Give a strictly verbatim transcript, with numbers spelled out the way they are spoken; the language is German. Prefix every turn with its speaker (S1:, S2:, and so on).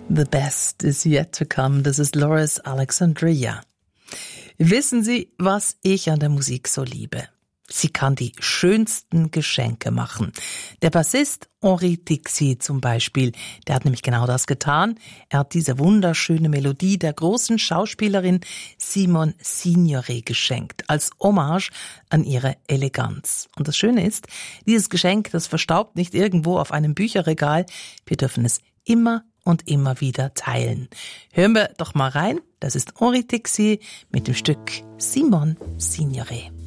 S1: The best is yet to come. Das ist Loris Alexandria. Wissen Sie, was ich an der Musik so liebe? Sie kann die schönsten Geschenke machen. Der Bassist Henri Dixit zum Beispiel, der hat nämlich genau das getan. Er hat diese wunderschöne Melodie der großen Schauspielerin Simone Signoret geschenkt, als Hommage an ihre Eleganz. Und das Schöne ist, dieses Geschenk, das verstaubt nicht irgendwo auf einem Bücherregal. Wir dürfen es immer und immer wieder teilen. Hören wir doch mal rein. Das ist Henri Dixit mit dem Stück Simone Signoret.